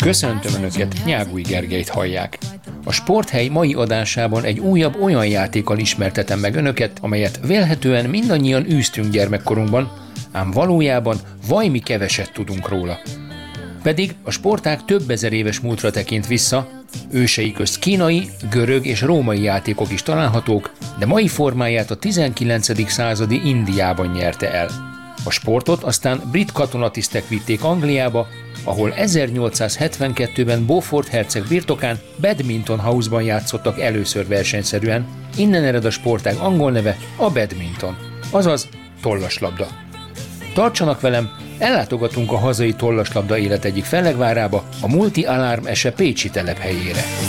Köszöntöm Önöket, Nyágúj Gergelyt hallják. A Sporthely mai adásában egy újabb olyan játékkal ismertetem meg Önöket, amelyet vélhetően mindannyian űztünk gyermekkorunkban, ám valójában vajmi keveset tudunk róla. Pedig a sportág több ezer éves múltra tekint vissza, ősei közt kínai, görög és római játékok is találhatók, de mai formáját a 19. századi Indiában nyerte el. A sportot aztán brit katonatisztek vitték Angliába, ahol 1872-ben Beaufort herceg birtokán Badminton House-ban játszottak először versenyszerűen, innen ered a sportág angol neve, a badminton, azaz tollaslabda. Tartsanak velem, ellátogatunk a hazai tollaslabda élet egyik fellegvárába, a Multi Alarm Ese pécsi telephelyére.